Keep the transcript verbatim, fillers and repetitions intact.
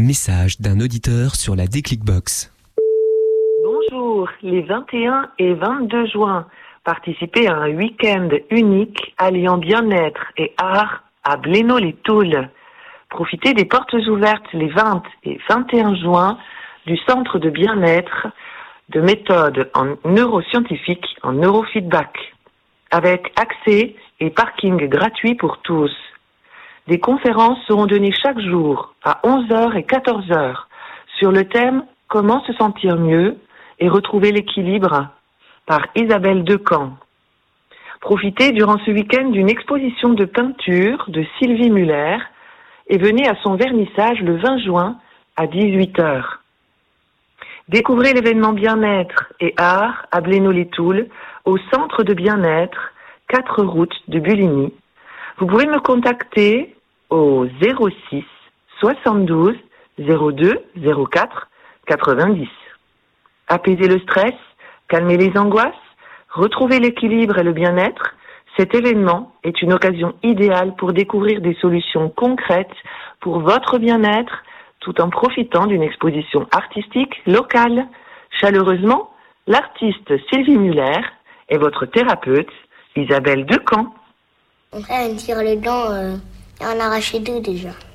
Message d'un auditeur sur la Déclic Box. Bonjour, les vingt et un et vingt-deux juin, participez à un week-end unique alliant bien-être et art à Blénod-les-Toules. Profitez des portes ouvertes les vingt et vingt et un juin du centre de bien-être de méthode en neuroscientifique en neurofeedback, avec accès et parking gratuit pour tous. Des conférences seront données chaque jour à onze heures et quatorze heures sur le thème « Comment se sentir mieux et retrouver l'équilibre » par Isabelle Decamp. Profitez durant ce week-end d'une exposition de peinture de Sylvie Muller et venez à son vernissage le vingt juin à dix-huit heures. Découvrez l'événement bien-être et art à Blénod-les-Toules au centre de bien-être, quatre routes de Buligny. Vous pouvez me contacter au zéro six soixante-douze zéro deux zéro quatre quatre-vingt-dix. Apaiser le stress, calmer les angoisses, retrouver l'équilibre et le bien-être, cet événement est une occasion idéale pour découvrir des solutions concrètes pour votre bien-être tout en profitant d'une exposition artistique locale. Chaleureusement, l'artiste Sylvie Muller et votre thérapeute Isabelle Decamp. Mon frère, il me tire les dents, euh, et en arracher deux déjà.